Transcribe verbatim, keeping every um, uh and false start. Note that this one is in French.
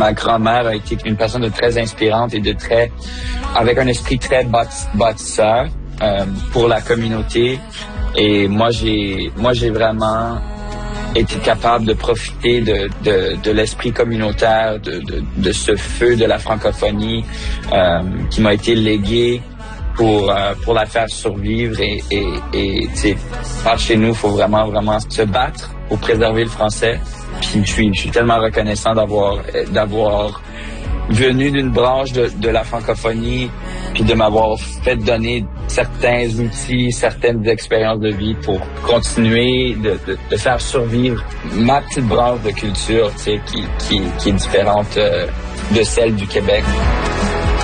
Ma grand-mère a été une personne de très inspirante et de très, avec un esprit très bâtisseur euh, pour la communauté. Et moi, j'ai, moi, j'ai vraiment été capable de profiter de, de, de l'esprit communautaire, de, de, de ce feu de la francophonie euh, qui m'a été légué pour euh, pour la faire survivre. Et, et, et tu sais, par chez nous, il faut vraiment, vraiment se battre pour préserver le français. Puis je suis, je suis tellement reconnaissant d'avoir d'avoir venu d'une branche de, de la francophonie, puis de m'avoir fait donner certains outils, certaines expériences de vie pour continuer de, de, de faire survivre ma petite branche de culture, tu sais, qui, qui, qui est différente euh, de celle du Québec.